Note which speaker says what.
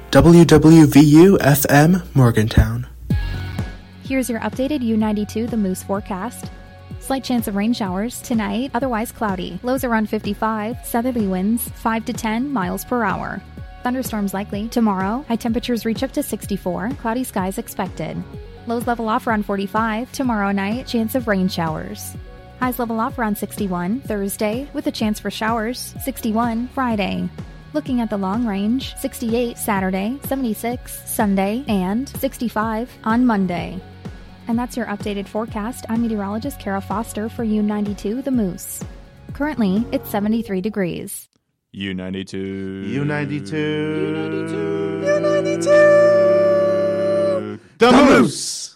Speaker 1: WWVU-FM Morgantown.
Speaker 2: Here's your updated U92 The Moose forecast. Slight chance of rain showers tonight, otherwise cloudy. Lows around 55, southerly winds 5 to 10 miles per hour. Thunderstorms likely. Tomorrow, high temperatures reach up to 64, cloudy skies expected. Lows level off around 45. Tomorrow night, chance of rain showers. Highs level off around 61 Thursday, with a chance for showers. 61 Friday. Looking at the long range, 68 Saturday, 76 Sunday, and 65 on Monday. And that's your updated forecast. I'm meteorologist Kara Foster for U92 The Moose. Currently, it's 73 degrees.
Speaker 3: U92.
Speaker 4: U92.
Speaker 3: U92.
Speaker 4: U92. The Moose.